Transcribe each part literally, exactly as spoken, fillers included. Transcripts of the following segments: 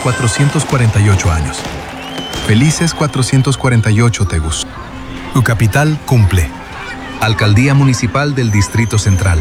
cuatrocientos cuarenta y ocho años. Felices cuatrocientos cuarenta y ocho Tegus. Tu capital cumple. Alcaldía Municipal del Distrito Central.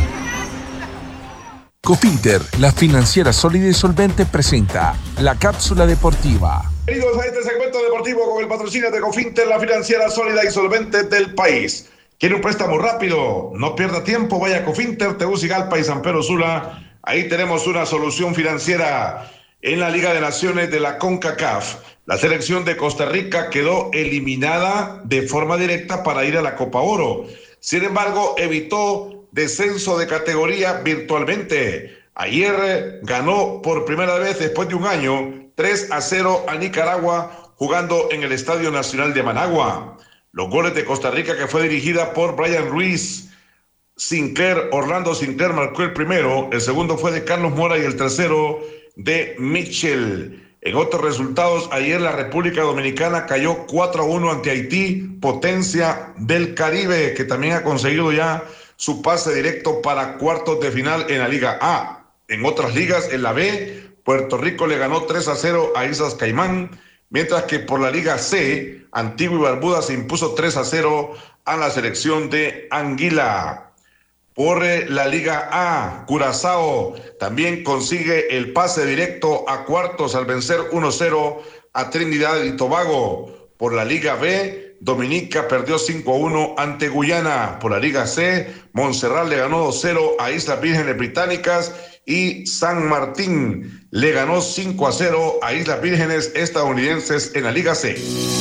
Cofinter, la financiera sólida y solvente, presenta la cápsula deportiva. Bienvenidos a este segmento deportivo con el patrocinio de Cofinter, la financiera sólida y solvente del país. ¿Quiere un préstamo rápido? No pierda tiempo, vaya a Cofinter, Tegucigalpa y San Pedro Sula. Ahí tenemos una solución financiera. En la Liga de Naciones de la CONCACAF, la selección de Costa Rica quedó eliminada de forma directa para ir a la Copa Oro. Sin embargo, evitó descenso de categoría virtualmente. Ayer ganó por primera vez después de un año tres a cero a Nicaragua jugando en el Estadio Nacional de Managua. Los goles de Costa Rica, que fue dirigida por Brian Ruiz Sinclair, Orlando Sinclair marcó el primero, el segundo fue de Carlos Mora y el tercero de Mitchell. En otros resultados, ayer la República Dominicana cayó cuatro a uno ante Haití, potencia del Caribe, que también ha conseguido ya su pase directo para cuartos de final en la Liga A. En otras ligas, en la B, Puerto Rico le ganó tres a cero a Islas Caimán, mientras que por la Liga C, Antigua y Barbuda se impuso tres a cero a la selección de Anguila. Por la Liga A, Curazao también consigue el pase directo a cuartos al vencer uno a cero a Trinidad y Tobago. Por la Liga B, Dominica perdió cinco a uno ante Guyana. Por la Liga C, Montserrat le ganó dos a cero a Islas Vírgenes Británicas y San Martín le ganó cinco a cero a Islas Vírgenes Estadounidenses en la Liga C.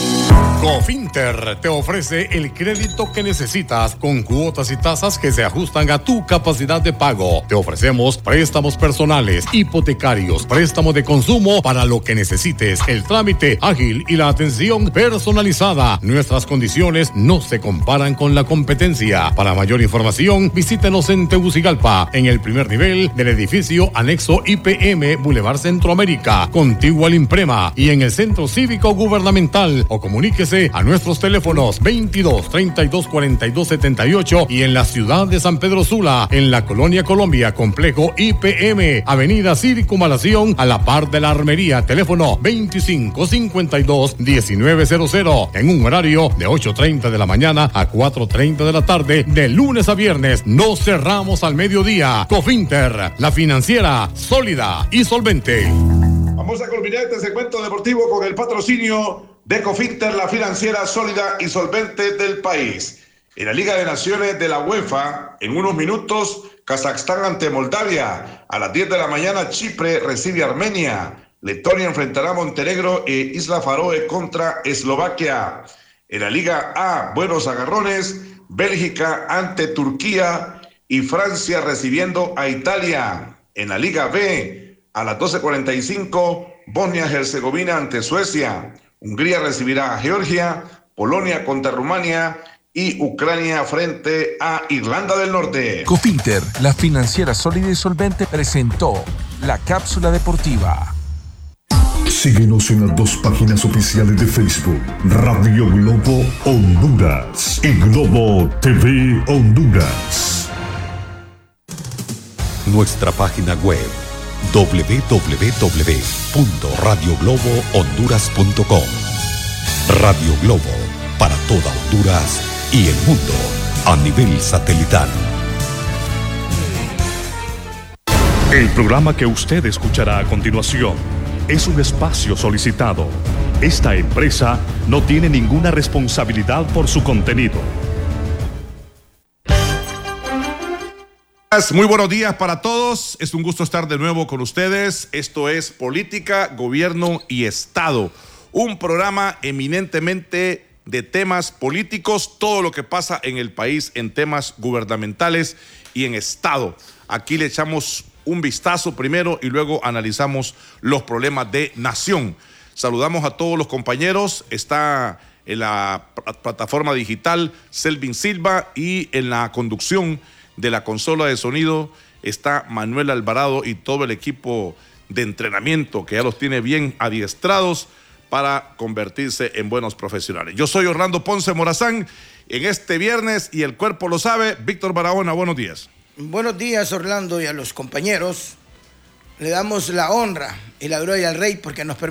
Cofinter te ofrece el crédito que necesitas con cuotas y tasas que se ajustan a tu capacidad de pago. Te ofrecemos préstamos personales, hipotecarios, préstamos de consumo para lo que necesites, el trámite ágil y la atención personalizada. Nuestras condiciones no se comparan con la competencia. Para mayor información, visítenos en Tegucigalpa, en el primer nivel del edificio anexo I P M Boulevard Centroamérica, contiguo al Imprema, y en el Centro Cívico Gubernamental, o comuníquese a nuestros teléfonos veintidós, treinta y dos, cuarenta y dos, setenta y ocho y en la ciudad de San Pedro Sula, en la Colonia Colombia, complejo I P M, avenida Circunvalación, a la par de la Armería, teléfono veinticinco, cincuenta y dos, diecinueve cero cero, en un horario de ocho treinta de la mañana a cuatro treinta de la tarde, de lunes a viernes. No cerramos al mediodía. Cofinter, la financiera sólida y solvente. Vamos a culminar este segmento deportivo con el patrocinio de Cofinter, la financiera sólida y solvente del país. En la Liga de Naciones de la UEFA, en unos minutos, Kazajstán ante Moldavia. A las diez de la mañana, Chipre recibe a Armenia. Letonia enfrentará a Montenegro e Isla Faroe contra Eslovaquia. En la Liga A, buenos agarrones, Bélgica ante Turquía y Francia recibiendo a Italia. En la Liga B, a las doce cuarenta y cinco, Bosnia-Herzegovina ante Suecia. Hungría recibirá a Georgia, Polonia contra Rumania y Ucrania frente a Irlanda del Norte. Cofinter, la financiera sólida y solvente, presentó la cápsula deportiva. Síguenos en las dos páginas oficiales de Facebook, Radio Globo Honduras y Globo T V Honduras. Nuestra página web doble u doble u doble u punto radio globo honduras punto com. Radio Globo, para toda Honduras y el mundo a nivel satelital. El programa que usted escuchará a continuación es un espacio solicitado. Esta empresa no tiene ninguna responsabilidad por su contenido. Muy buenos días para todos, es un gusto estar de nuevo con ustedes. Esto es Política, Gobierno y Estado, un programa eminentemente de temas políticos, todo lo que pasa en el país en temas gubernamentales y en Estado. Aquí le echamos un vistazo primero y luego analizamos los problemas de nación. Saludamos a todos los compañeros, está en la plataforma digital Selvin Silva y en la conducción de la consola de sonido está Manuel Alvarado y todo el equipo de entrenamiento que ya los tiene bien adiestrados para convertirse en buenos profesionales. Yo soy Orlando Ponce Morazán en este viernes y el cuerpo lo sabe. Víctor Barahona, buenos días. Buenos días, Orlando, y a los compañeros. Le damos la honra y la gloria al Rey porque nos permite